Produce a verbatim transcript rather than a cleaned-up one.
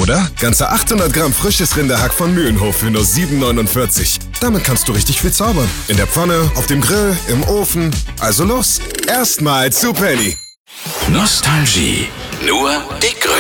Oder ganze achthundert Gramm frisches Rinderhack von Mühlenhof für nur sieben neunundvierzig. Damit kannst du richtig viel zaubern. In der Pfanne, auf dem Grill, im Ofen. Also los, erstmal zu Penny. Nostalgie. Nur die Gründe.